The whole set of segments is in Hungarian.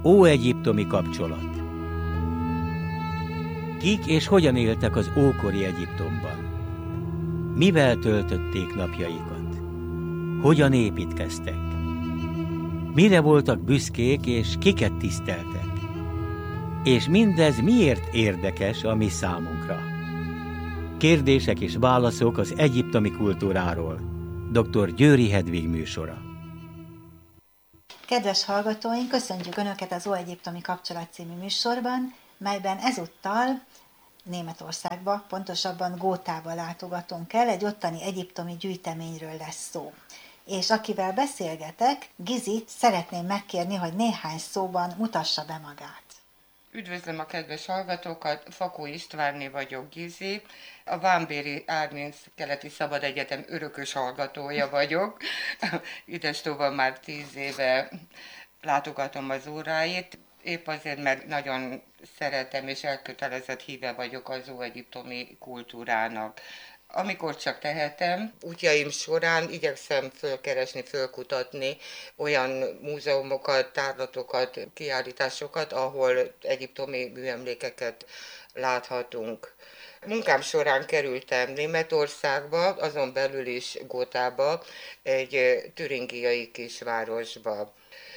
Óegyiptomi kapcsolat. Kik és hogyan éltek az ókori Egyiptomban? Mivel töltötték napjaikat? Hogyan építkeztek? Mire voltak büszkék és kiket tiszteltek? És mindez miért érdekes a mi számunkra? Kérdések és válaszok az egyiptomi kultúráról. Dr. Győri Hedvig műsora. Kedves hallgatóink, köszöntjük Önöket az Óegyiptomi Kapcsolat című műsorban, melyben ezúttal Németországba, pontosabban Gótába látogatunk el, egy ottani egyiptomi gyűjteményről lesz szó. És akivel beszélgetek, Gizit szeretném megkérni, hogy néhány szóban mutassa be magát. Üdvözlöm a kedves hallgatókat, Fakó Istvánné vagyok, Gizi. A Vámbéri Árminc Keleti Szabad Egyetem örökös hallgatója vagyok. Idestova már 10 éve látogatom az óráit, épp azért, mert nagyon szeretem és elkötelezett híve vagyok az óegyiptomi kultúrának. Amikor csak tehetem, útjaim során igyekszem fölkeresni, fölkutatni olyan múzeumokat, tárlatokat, kiállításokat, ahol egyiptomi műemlékeket láthatunk. Munkám során kerültem Németországba, azon belül is Gótába, egy türingiai kisvárosba.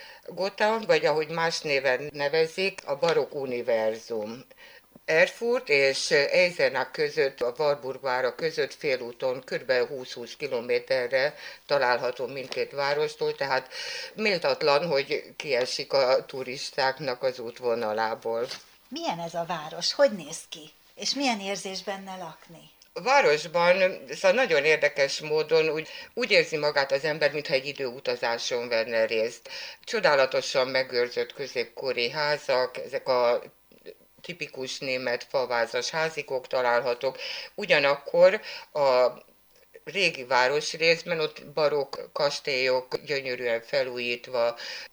Gotha, vagy ahogy más néven nevezik, a barokk univerzum. Erfurt és Eisenach között, a Warburg vára között félúton kb. 20-20 kilométerre található mindkét várostól, tehát méltatlan, hogy kiesik a turistáknak az útvonalából. Milyen ez a város? Hogy néz ki? És milyen érzés benne lakni? A városban szóval nagyon érdekes módon úgy érzi magát az ember, mintha egy időutazáson venne részt. Csodálatosan megőrzött középkori házak, ezek a tipikus német favázas házikok találhatók. Ugyanakkor a régi városrészben ott barokk kastélyok gyönyörűen felújítva,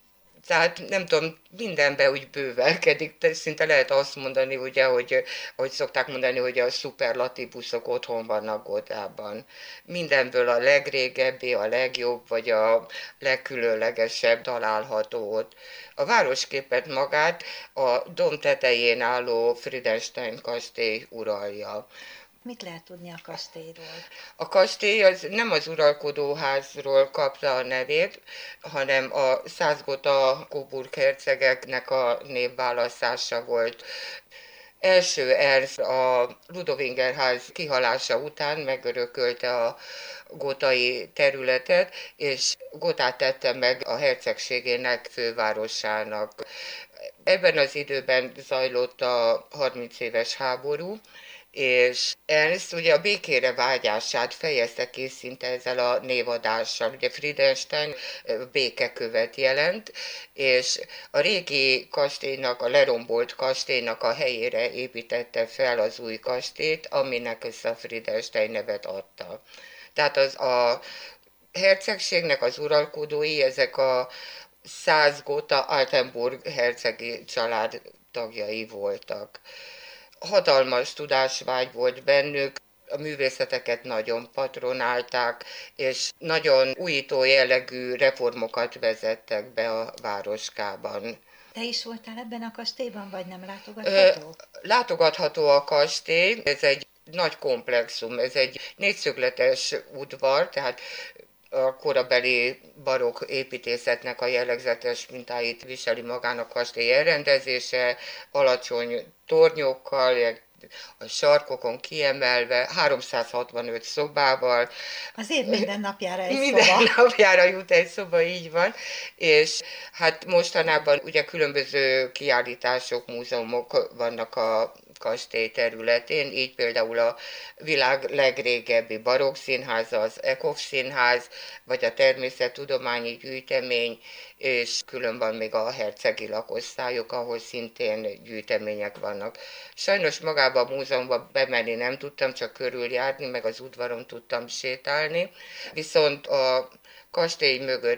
tehát nem tudom, mindenben úgy bővelkedik, szinte lehet azt mondani, ugye, hogy szokták mondani, hogy a szuperlatívuszok otthon vannak Gotában. Mindenből a legrégebbi, a legjobb, vagy a legkülönlegesebb található ott. A városképet magát a domb tetején álló Friedenstein kastély uralja. Mit lehet tudni a kastélyról? A kastély az nem az uralkodóházról kapta a nevét, hanem a Salzgotha-Coburg hercegeknek a névválasztása volt. Első Ernst a Ludowinger-ház kihalása után megörökölte a gothai területet, és Gothát tette meg a hercegségének fővárosának. Ebben az időben zajlott a 30 éves háború, és Ernst ugye a békére vágyását fejezte ki szinte ezzel a névadással. Ugye Friedenstein békekövet jelent, és a régi kastélynak, a lerombolt kastélynak a helyére építette fel az új kastélyt, aminek ezt a Friedenstein nevet adta. Tehát a hercegségnek az uralkodói, ezek a Salzgotha-Altenburg hercegi család tagjai voltak. Hatalmas tudásvágy volt bennük, a művészeteket nagyon patronálták, és nagyon újító jellegű reformokat vezettek be a városkában. Te is voltál ebben a kastélyban, vagy nem látogatható? Látogatható a kastély, ez egy nagy komplexum, ez egy négyszögletes udvar, tehát a korabeli barokk építészetnek a jellegzetes mintáit viseli magának a kastély elrendezése, alacsony tornyokkal, a sarkokon kiemelve, 365 szobával. Azért minden napjára egy minden szoba. Minden napjára jut egy szoba, így van. És hát mostanában ugye különböző kiállítások, múzeumok vannak a kastély területén, így például a világ legrégebbi barokk színháza, az Eckhoff Színház, vagy a természettudományi gyűjtemény, és külön van még a hercegi lakosztályok, ahol szintén gyűjtemények vannak. Sajnos magába a múzeumban bemenni nem tudtam, csak körüljárni, meg az udvaron tudtam sétálni, viszont a kastély mögött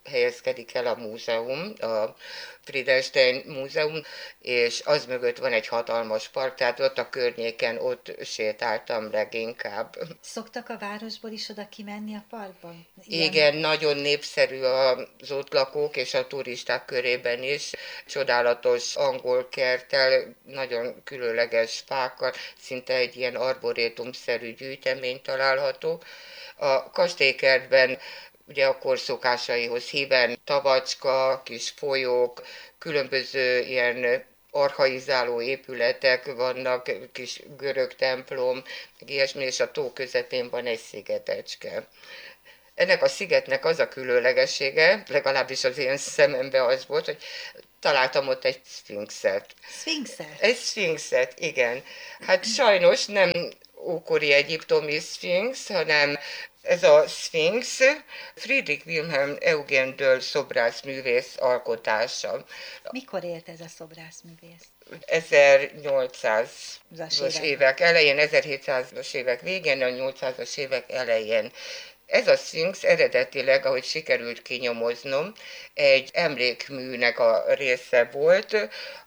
helyezkedik el a múzeum, a Friedrichstein Múzeum, és az mögött van egy hatalmas park, tehát ott a környéken ott sétáltam leginkább. Szoktak a városból is oda kimenni a parkba? Igen, nagyon népszerű az ott lakók és a turisták körében is. Csodálatos angol kerttel, nagyon különleges fákkal, szinte egy ilyen arborétumszerű gyűjtemény található. A kastélykertben ugye a kor szokásaihoz híven tavacska, kis folyók, különböző ilyen archaizáló épületek vannak, kis görög templom, meg ilyesmi, és a tó közepén van egy szigetecske. Ennek a szigetnek az a különlegessége, legalábbis az én szemembe az volt, hogy találtam ott egy szfinxet. Szfinxet? Egy szfinxet, igen. Hát sajnos nem ókori egyiptomi szfinx, hanem ez a szfinx Friedrich Wilhelm Eugen Döll szobrászművész alkotása. Mikor élt ez a szobrászművész? 1800-as évek elején, 1700-as évek végén, a 800-as évek elején. Ez a szfinx eredetileg, ahogy sikerült kinyomoznom, egy emlékműnek a része volt,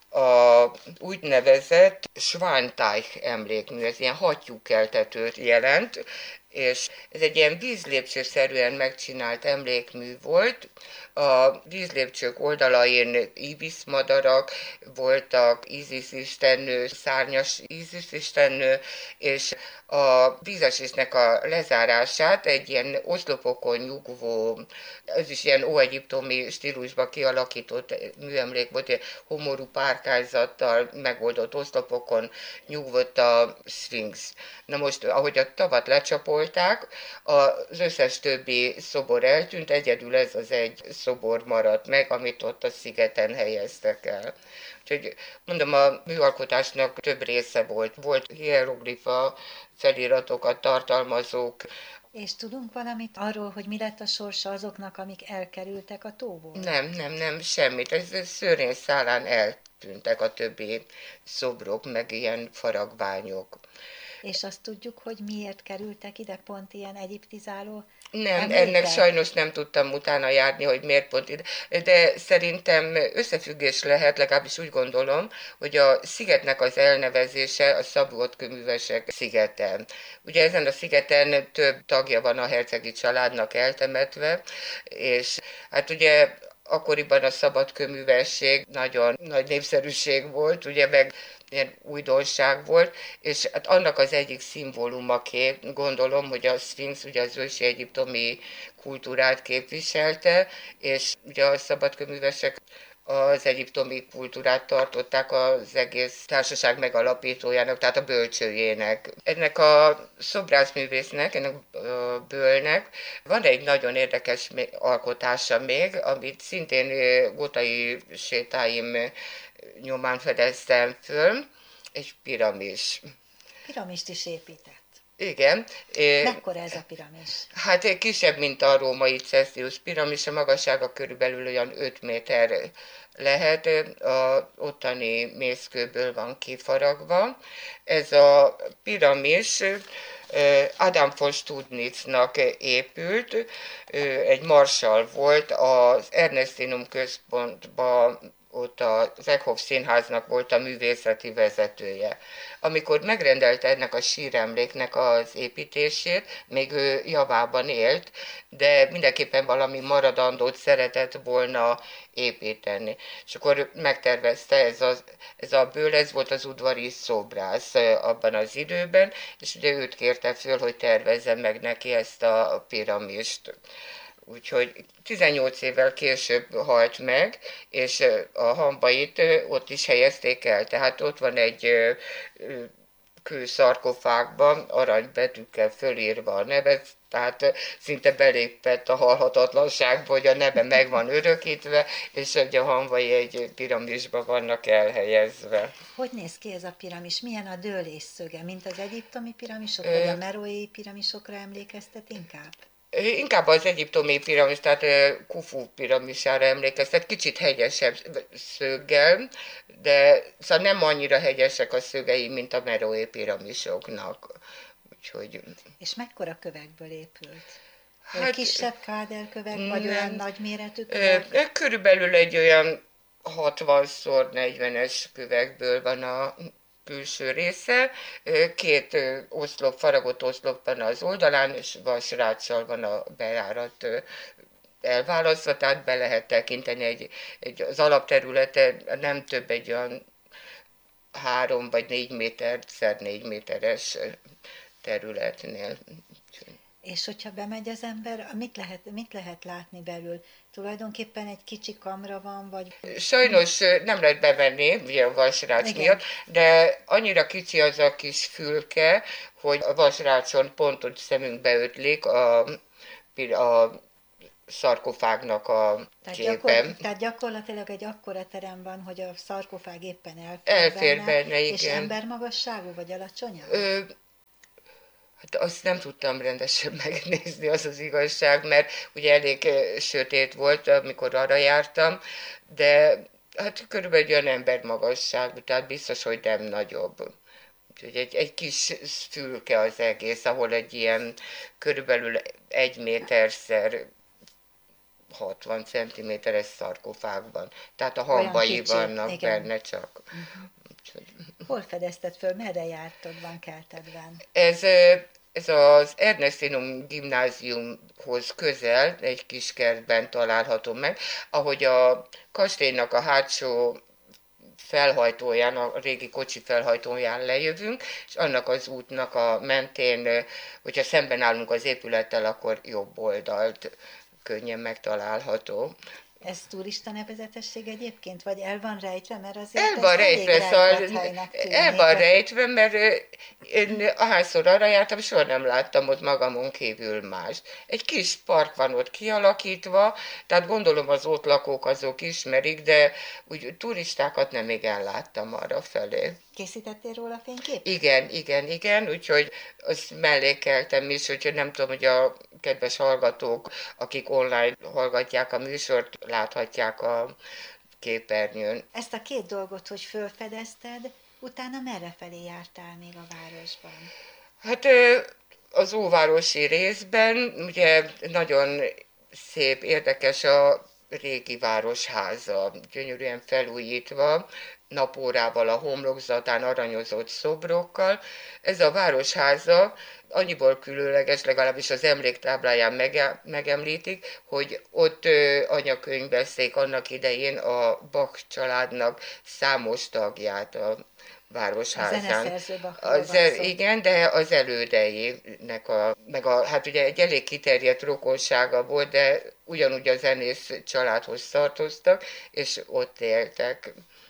a úgynevezett Schwanteich emlékmű, ez ilyen hattyúkeltetőt jelent, és ez egy ilyen vízlépcsőszerűen megcsinált emlékmű volt. A vízlépcsők oldalain ibiszmadarak voltak, Isis istennő, szárnyas Isis istennő, és a vízesésnek a lezárását egy ilyen oszlopokon nyugvó, ez is ilyen óegyiptomi stílusba kialakított műemlék volt, ilyen homorú párkányzattal megoldott oszlopokon nyugvott a szfinx. Na most, ahogy a tavat lecsapolták, az összes többi szobor eltűnt, egyedül ez az egy szobor maradt meg, amit ott a szigeten helyeztek el. Úgyhogy mondom, a műalkotásnak több része volt. Volt hieroglifa feliratokat tartalmazók. És tudunk valamit arról, hogy mi lett a sorsa azoknak, amik elkerültek a tóból? Nem, semmit. Ez szőrén szálán eltűntek a többi szobrok, meg ilyen faragványok. És azt tudjuk, hogy miért kerültek ide pont ilyen egyiptizáló Nem, emlékek? ennek sajnos nem tudtam utána járni, hogy miért pont ide. De szerintem összefüggés lehet, legalábbis úgy gondolom, hogy a szigetnek az elnevezése a Szabolcs-kőművesek szigete. Ugye ezen a szigeten több tagja van a hercegi családnak eltemetve, és hát ugye akkoriban a szabadkőművesség nagyon nagy népszerűség volt, ugye meg ilyen újdonság volt, és hát annak az egyik szimbólumaként gondolom, hogy a szfinx ugye az ősi egyiptomi kultúrát képviselte, és ugye a szabadkőművesek az egyiptomi kultúrát tartották az egész társaság megalapítójának, tehát a bölcsőjének. Ennek a szobrászművésznek, ennek a Böllnek van egy nagyon érdekes alkotása még, amit szintén gótai sétáim nyomán fedeztem föl, egy piramis. Piramist is épített. Igen. Mekkora ez a piramis? Hát kisebb, mint a római Cestius piramis, a magassága körülbelül olyan 5 méter lehet, a ottani mészkőből van kifaragva. Ez a piramis Adam von Studnitznak épült, egy marsall volt, az Ernestinum központban ott az Eckhoff Színháznak volt a művészeti vezetője. Amikor megrendelte ennek a síremléknek az építését, még ő javában élt, de mindenképpen valami maradandót szeretett volna építeni. És akkor megtervezte, ez a Böll, ez volt az udvari szobrász abban az időben, és ugye őt kérte föl, hogy tervezze meg neki ezt a piramist. Úgyhogy 18 évvel később halt meg, és a hambait ott is helyezték el. Tehát ott van egy kőszarkofágban aranybetűkkel fölírva a neve, tehát szinte belépett a halhatatlanságba, hogy a neve meg van örökítve, és hogy a hamvai egy piramisba vannak elhelyezve. Hogy néz ki ez a piramis? Milyen a dőlésszöge? Mint az egyiptomi piramisok, vagy a meroei piramisokra emlékeztet inkább? Inkább az egyiptomi piramis, tehát Kufu piramisára emlékeztet, kicsit hegyesebb szöggel, de szóval nem annyira hegyesek a szögei, mint a meroé piramisoknak. Úgyhogy... És mekkora kövekből épült? Hát Kisebb káderkövek, vagy olyan nem. nagyméretű kövek? Körülbelül egy olyan 60x40-es kövekből van a külső része. Két oszlop, faragott oszlop van az oldalán, és vasráccsal van a bejárat elválasztva, tehát be lehet tekinteni az alapterülete nem több egy olyan 3 vagy 4 méter x 4 méteres területnél. És hogyha bemegy az ember, mit lehet látni belül? Tulajdonképpen egy kicsi kamra van, vagy... Sajnos nem lehet bevenni, ugye a vasrác Igen. miatt, de annyira kicsi az a kis fülke, hogy a vasrácon pont ott szemünkbe ötlik a szarkofágnak a képe. Tehát gyakorlatilag egy akkora terem van, hogy a szarkofág éppen Elfér benne, és igen. embermagasságú vagy alacsonyabb? Hát azt nem tudtam rendesen megnézni, az az igazság, mert ugye elég sötét volt, amikor arra jártam, de hát körülbelül egy olyan embermagasságú, tehát biztos, hogy nem nagyobb. Úgyhogy egy kis fülke az egész, ahol egy ilyen körülbelül 1 méterszer 60 centiméteres szarkofágban. Tehát a hambai kicsi, vannak igen. benne csak. Úgyhogy Hol fedezted föl? Merre jártad Van Keltedben? ez az Ernestinum gimnáziumhoz közel, egy kis kertben található meg, ahogy a kastélynak a hátsó felhajtóján, a régi kocsi felhajtóján lejövünk, és annak az útnak a mentén, hogyha szemben állunk az épülettel, akkor jobb oldalt könnyen megtalálható. Ez turista nevezetesség egyébként, vagy el van rejtve, mert azért El van ez elég rejtve, rejtett helynek tűnik. el van rejtve, mert én ahányszor arra jártam, soha nem láttam ott magamon kívül más. Egy kis park van ott kialakítva, tehát gondolom az ott lakók azok ismerik, de úgy turistákat nem igen láttam arra felé. Készítettél róla fényképet? Igen, úgyhogy azt mellékeltem is, úgyhogy nem tudom, hogy a kedves hallgatók, akik online hallgatják a műsort, láthatják a képernyőn. Ezt a két dolgot, hogy fölfedezted, utána merre felé jártál még a városban? Hát az óvárosi részben ugye nagyon szép, érdekes a régi városháza, gyönyörűen felújítva, napórával a homlokzatán aranyozott szobrokkal. Ez a városháza annyiból különleges, legalábbis az emléktábláján megemlítik, hogy ott anyakönyvezték annak idején a Bach családnak számos tagját a városházán. A zeneszerző Bachról van szó. Igen, de az elődeinek hát ugye egy elég kiterjedt rokonsága volt, de ugyanúgy a zenész családhoz tartoztak, és ott éltek.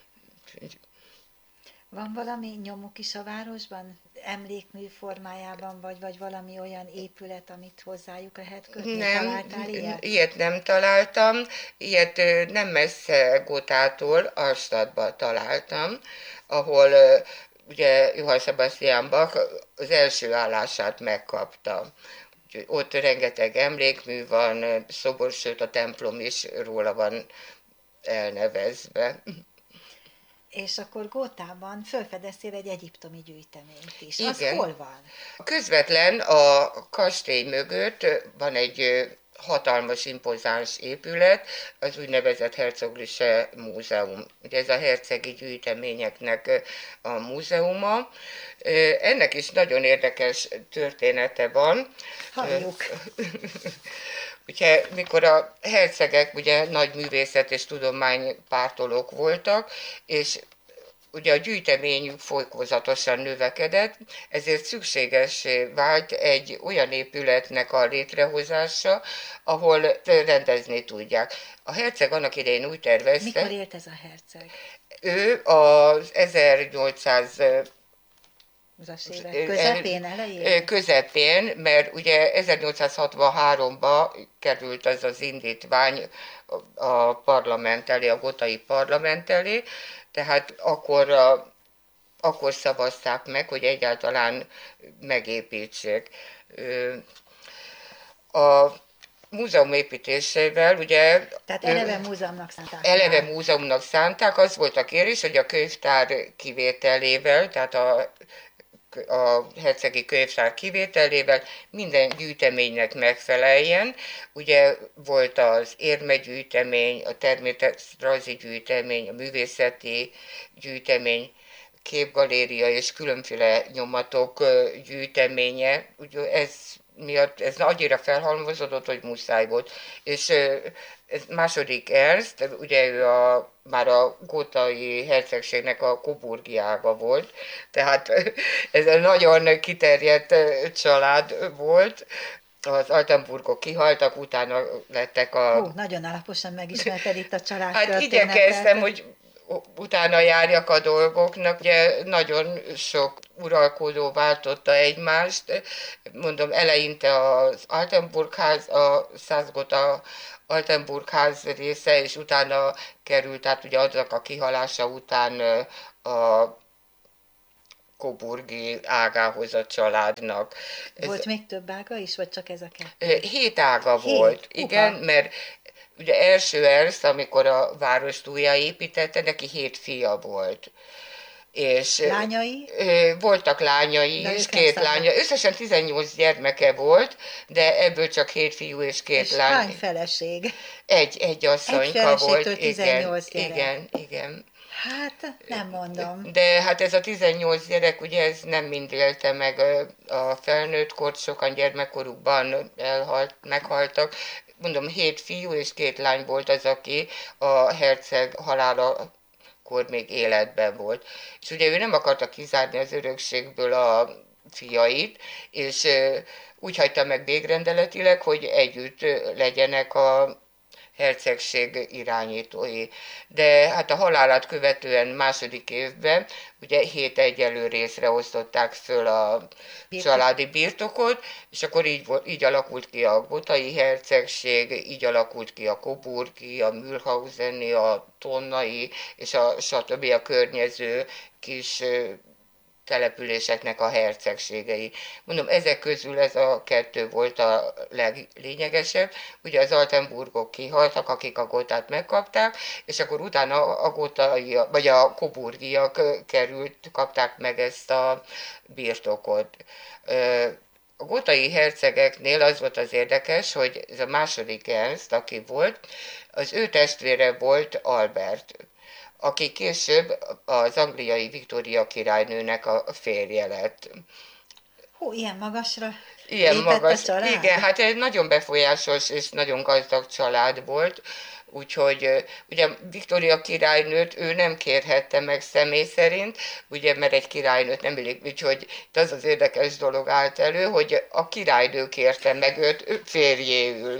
Van valami nyomuk is a városban? Emlékmű formájában, vagy valami olyan épület, amit hozzájuk lehet kötni? Találtál ilyet nem találtam. Ilyet nem messze Gotától, Arstadban találtam, ahol ugye Johann Sebastian Bach az első állását megkapta. Úgyhogy ott rengeteg emlékmű van, szobor, sőt a templom is róla van elnevezve. És akkor Gótában felfedeztél egy egyiptomi gyűjteményt is. Igen. Az hol van? Közvetlen a kastély mögött van egy hatalmas, impozáns épület, az úgynevezett Herzogliche Múzeum. Ugye ez a hercegi gyűjteményeknek a múzeuma. Ennek is nagyon érdekes története van. Halljuk. Ugye, mikor a hercegek ugye nagy művészet és tudománypártolók voltak, és ugye a gyűjteményük folyamatosan növekedett, ezért szükségessé vált egy olyan épületnek a létrehozása, ahol rendezni tudják. A herceg annak idején úgy tervezte... Mikor élt ez a herceg? Ő az 1800 közepén, elején? Közepén, mert ugye 1863-ba került ez az indítvány a parlament elé, a gotai parlament elé, tehát akkor szavazták meg, hogy egyáltalán megépítsék. A múzeum építésével, ugye... Tehát eleve múzeumnak szánták. Eleve múzeumnak szánták, az volt a kérés, hogy a könyvtár kivételével, tehát a a hercegi könyvtár kivételével minden gyűjteménynek megfeleljen. Ugye volt az érmegyűjtemény, a természetrajzi gyűjtemény, a művészeti gyűjtemény, képgaléria és különféle nyomatok gyűjteménye. Ugye ez miatt ez annyira felhalmozódott, hogy muszáj volt. És ez második Ernst, ugye ő már a gótai hercegségnek a Coburgi ága volt, tehát ez egy nagyon kiterjedt család volt. Az Altenburgok kihaltak, utána lettek a... Nagyon alaposan megismerted itt a család Hát történetet. igyekeztem, hogy utána járjak a dolgoknak. Ugye nagyon sok uralkodó váltotta egymást. Mondom, eleinte az Altenburg ház, a Salzgotha Altenburg ház része, és utána került át ugye azok a kihalása után a Coburgi ágához a családnak. Volt még több ága is, vagy csak ez a kettő? 7 ága volt, igen, mert ugye első Ernst, amikor a várost újjáépítette, neki 7 fia volt. És lányai? Voltak lányai is, 2 lánya. Összesen 18 gyermeke volt, de ebből csak 7 fiú és 2 lány. Hány feleség? Egy asszonyka volt. 18 gyerek. Igen. Hát nem mondom. De hát ez a 18 gyerek, ugye ez nem mind élte meg a felnőtt kort, sokan gyermekkorukban meghaltak. Mondom, 7 fiú és 2 lány volt az, aki a herceg halálakor még életben volt. És ugye ő nem akarta kizárni az örökségből a fiait, és úgy hagyta meg végrendeletileg, hogy együtt legyenek a hercegség irányítói. De hát a halálát követően második évben ugye 7 egyenlő részre osztották föl a családi birtokot, és akkor így alakult ki a gotai hercegség, így alakult ki a coburgi, a mülhauseni, a tonnai, és a stb. A környező kis településeknek a hercegségei. Mondom, ezek közül ez a 2 volt a leglényegesebb. Ugye az Altenburgok kihaltak, akik a Gothát megkapták, és akkor utána a gotai, vagy a coburgiak kapták meg ezt a birtokot. A gotai hercegeknél az volt az érdekes, hogy ez a második Ernst, aki volt, az ő testvére volt Albert, aki később az angliai Viktória királynőnek a férje lett. Ilyen magasra Ilyen magas, a család? igen, hát egy nagyon befolyásos és nagyon gazdag család volt, úgyhogy ugye Viktória királynőt ő nem kérhette meg személy szerint, ugye, mert egy királynőt nem illik, úgyhogy itt az érdekes dolog állt elő, hogy a királynő kérte meg őt férjéül.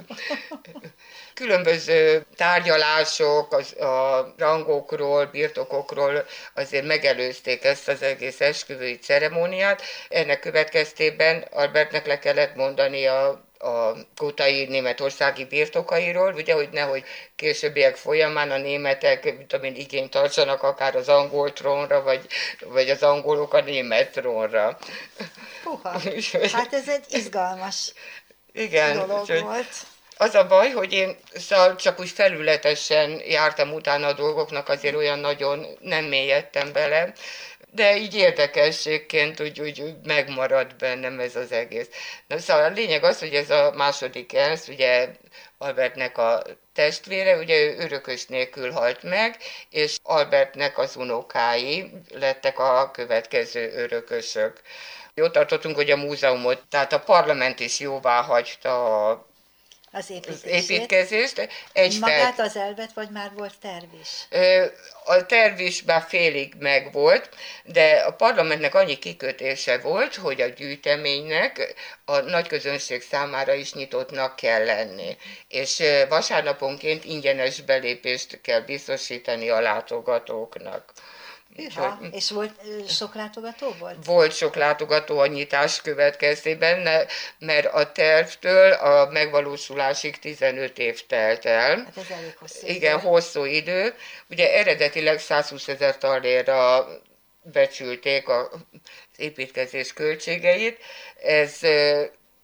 Különböző tárgyalások a rangokról, birtokokról azért megelőzték ezt az egész esküvői ceremóniát. Ennek következtében Albertnek le kellett mondani a gotai németországi birtokairól, ugye, hogy nehogy későbbiek folyamán a németek igényt tartsanak akár az angol trónra, vagy az angolok a német trónra. Puha, hát ez egy izgalmas dolog volt. Az a baj, hogy én csak úgy felületesen jártam utána a dolgoknak, azért olyan nagyon nem mélyedtem bele, de így érdekességként úgy megmaradt bennem ez az egész. Na, szóval a lényeg az, hogy ez a második Ernst, ugye Albertnek a testvére, ugye ő örökös nélkül halt meg, és Albertnek az unokái lettek a következő örökösök. Ott tartottunk, hogy a múzeumot, tehát a parlament is jóvá hagyta az építkezést. Magát az elvet, vagy már volt terv is? A terv is már félig megvolt, de a parlamentnek annyi kikötése volt, hogy a gyűjteménynek a nagy közönség számára is nyitottnak kell lenni. És vasárnaponként ingyenes belépést kell biztosítani a látogatóknak. És volt sok látogató volt? Volt sok látogató a nyitás következtében, mert a tervtől a megvalósulásig 15 év telt el. Hát ez elég hosszú Igen, idő. hosszú idő. Ugye eredetileg 120 000 thalérra becsülték az építkezés költségeit. Ez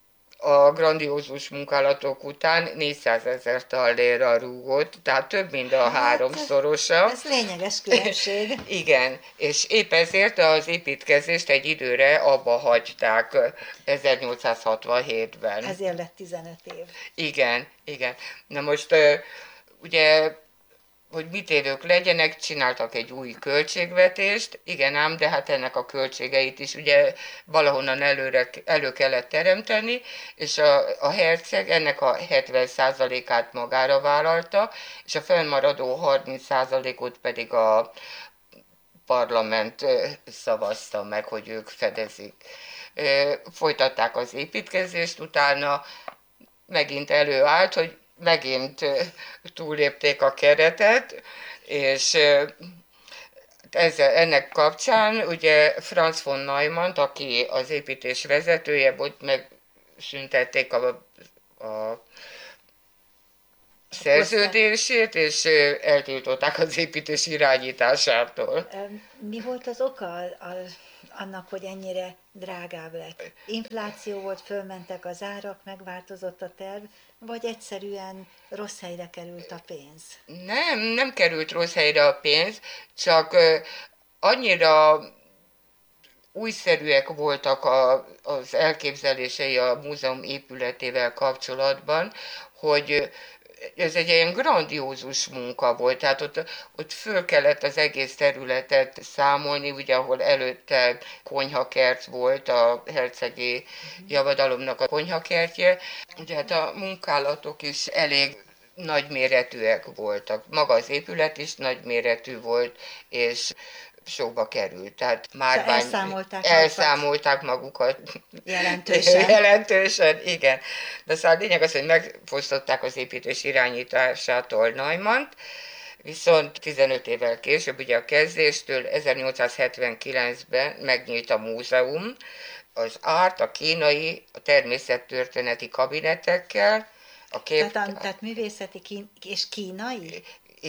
a grandiózus munkálatok után 400 000 tallérra rúgott, tehát több, mint a Hát, háromszorosa. ez lényeges különbség. Igen, és épp ezért az építkezést egy időre abba hagyták 1867-ben. Ezért lett 15 év. Igen, igen. Na most ugye, hogy mit élők legyenek, csináltak egy új költségvetést, igen ám, de hát ennek a költségeit is ugye valahonnan elő kellett teremteni, és a herceg ennek a 70%-át magára vállalta, és a fennmaradó 30%-ot pedig a parlament szavazta meg, hogy ők fedezik. Folytatták az építkezést, utána megint előállt, hogy megint túllépték a keretet, és ennek kapcsán ugye Franz von Neumann, aki az építés vezetője volt, megszüntették a szerződését, és eltiltották az építés irányításától. Mi volt az oka annak, hogy ennyire drágább lett? Infláció volt, fölmentek az árak, megváltozott a terv, vagy egyszerűen rossz helyre került a pénz? Nem került rossz helyre a pénz, csak annyira újszerűek voltak az elképzelései a múzeum épületével kapcsolatban, hogy ez egy ilyen grandiózus munka volt, tehát ott föl kellett az egész területet számolni, ugye ahol előtte konyhakert volt, a hercegi javadalomnak a konyhakertje, ugye hát a munkálatok is elég nagyméretűek voltak. Maga az épület is nagyméretű volt, és sokba került. Tehát márvány, elszámolták magukat. Jelentősen. Jelentősen, igen. De szóval a lényeg az, hogy megfosztották az építés irányításától Neumannt, viszont 15 évvel később, ugye a kezdéstől 1879-ben megnyílt a múzeum, az árt, a kínai, a természettörténeti kabinetekkel, Tehát művészeti és kínai?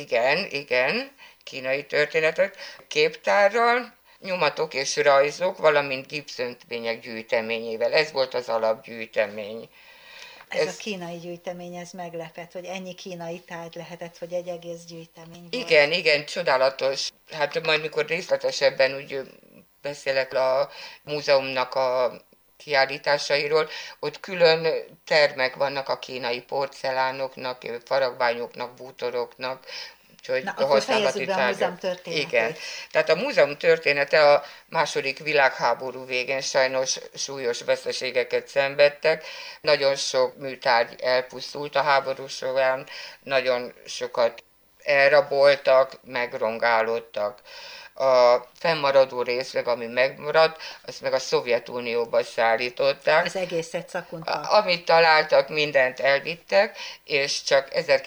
Igen, kínai történetek, képtárral, nyomatok és rajzok, valamint gipszöntvények gyűjteményével. Ez volt az alapgyűjtemény. Ez a kínai gyűjtemény, ez meglepett, hogy ennyi kínai tárgy lehetett, hogy egy egész gyűjtemény volt. Igen, csodálatos. Hát majd mikor részletesebben úgy beszélek a múzeumnak a kiállításairól, ott külön termek vannak a kínai porcelánoknak, faragványoknak, bútoroknak, úgyhogy na, akkor fejezzük be a múzeum történetét. Igen. Tehát a múzeum története a második világháború végén sajnos súlyos veszteségeket szenvedtek. Nagyon sok műtárgy elpusztult a háború során, nagyon sokat elraboltak, megrongálódtak. A fennmaradó részleg, ami megmaradt, azt meg a Szovjetunióba szállították. Az egészet szakunta. Amit találtak, mindent elvittek, és csak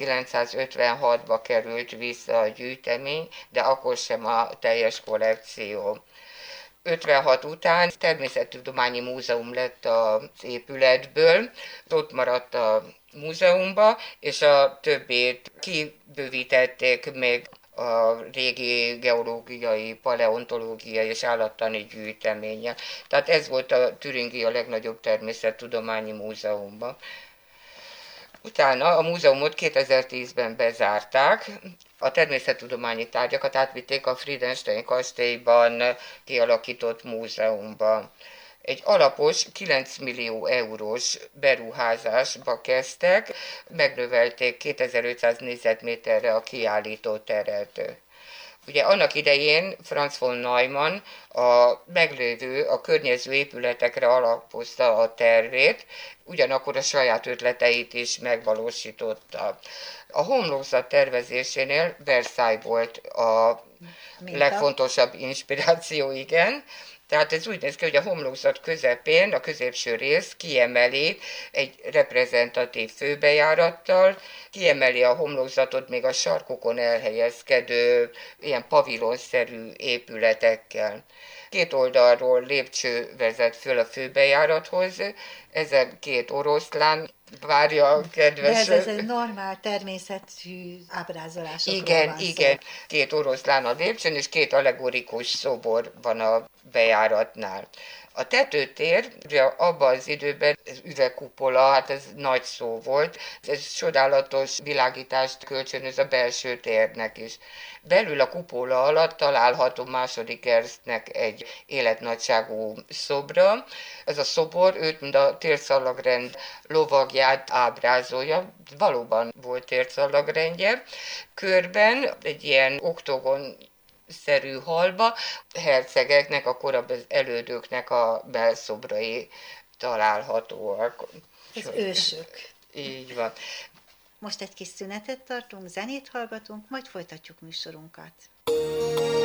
1956-ba került vissza a gyűjtemény, de akkor sem a teljes kollekció. 56 után természettudományi múzeum lett az épületből, ott maradt a múzeumba, és a többét kibővítették még a régi geológiai, paleontológiai és állattani gyűjteménye. Tehát ez volt a Türingia legnagyobb természettudományi múzeumban. Utána a múzeumot 2010-ben bezárták, a természettudományi tárgyakat átvitték a Friedenstein kastélyban kialakított múzeumba. Egy alapos 9 millió eurós beruházásba kezdtek, megnövelték 2500 négyzetméterre a kiállító teret. Ugye annak idején Franz von Neumann a meglévő, a környező épületekre alapozta a tervét, ugyanakkor a saját ötleteit is megvalósította. A homlokzat tervezésénél Versailles volt a legfontosabb inspiráció, igen. Tehát ez úgy néz ki, hogy a homlokzat közepén, a középső rész kiemeli egy reprezentatív főbejárattal, kiemeli a homlokzatot még a sarkokon elhelyezkedő ilyen pavilonszerű épületekkel. Két oldalról lépcső vezet föl a főbejárathoz, ezen két oroszlán várja a kedves... De ez egy normál természetű ábrázolásokról van Igen. Két oroszlán a lépcsőn, és két allegorikus szobor van a bejáratnál. A tetőtér, ugye abban az időben ez üvegkupola, hát ez nagy szó volt, ez csodálatos világítást kölcsönöz a belső térnek is. Belül a kupola alatt található második Ernstnek egy életnagyságú szobra. Ez a szobor őt, mint a térszalagrend lovagját ábrázolja, valóban volt térszalagrendje. Körben egy ilyen oktogon szerű halba hercegeknek, a korábbi elődöknek a belszobrai találhatóak. Az ősök. Így van. Most egy kis szünetet tartunk, zenét hallgatunk, majd folytatjuk műsorunkat.